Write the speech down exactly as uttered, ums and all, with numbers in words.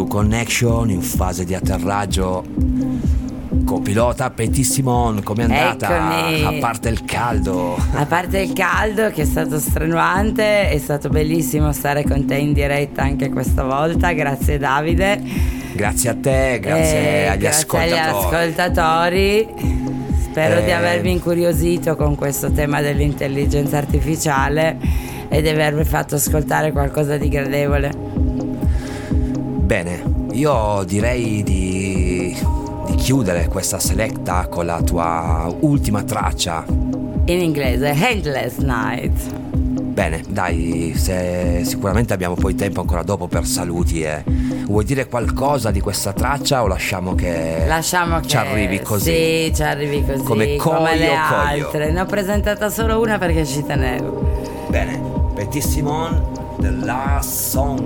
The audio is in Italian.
Connection in fase di atterraggio. Copilota Petit Simon, com'è andata? Eccomi. A parte il caldo. A parte il caldo che è stato strenuante, è stato bellissimo stare con te in diretta anche questa volta. Grazie Davide. Grazie a te, grazie Eh, agli grazie ascoltatori. agli ascoltatori. Spero Eh. di avervi incuriosito con questo tema dell'intelligenza artificiale e di avervi fatto ascoltare qualcosa di gradevole. Bene, io direi di, di chiudere questa selecta con la tua ultima traccia. In inglese, Endless Night. Bene, dai, se sicuramente abbiamo poi tempo ancora dopo per saluti. Eh. Vuoi dire qualcosa di questa traccia o lasciamo che Lasciamo che ci arrivi così? Sì, ci arrivi così. Come coglio, le coglio. altre. Ne ho presentata solo una perché ci tenevo. Bene, Petit Simon, The Last Song.